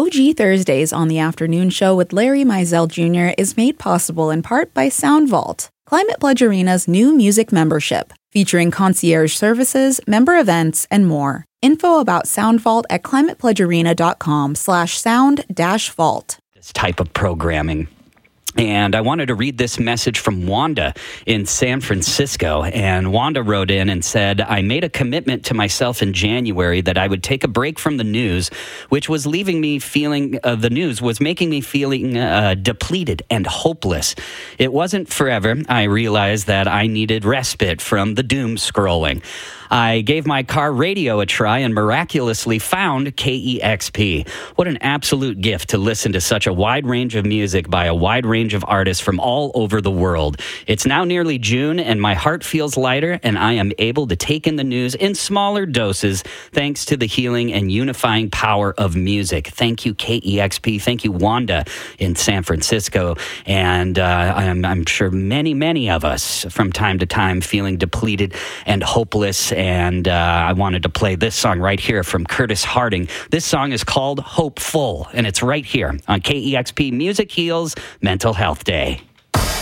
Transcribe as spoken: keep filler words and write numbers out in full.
O G Thursdays on the afternoon show with Larry Mizell Junior is made possible in part by SoundVault, Climate Pledge Arena's new music membership, featuring concierge services, member events, and more. Info about SoundVault at climatepledgearena.com slash sound dash vault. This type of programming. And I wanted to read this message from Wanda in San Francisco. And Wanda wrote in and said, I made a commitment to myself in January that I would take a break from the news, which was leaving me feeling, uh, the news was making me feeling uh, depleted and hopeless. It wasn't forever. I realized that I needed respite from the doom scrolling. I gave my car radio a try and miraculously found K E X P. What an absolute gift to listen to such a wide range of music by a wide range of artists from all over the world. It's now nearly June and my heart feels lighter and I am able to take in the news in smaller doses thanks to the healing and unifying power of music. Thank you, K E X P. Thank you, Wanda in San Francisco. And uh, I'm, I'm sure many, many of us from time to time feeling depleted and hopeless. And uh, I wanted to play this song right here from Curtis Harding. This song is called Hopeful, and it's right here on K E X P Music Heals Mental Health Day.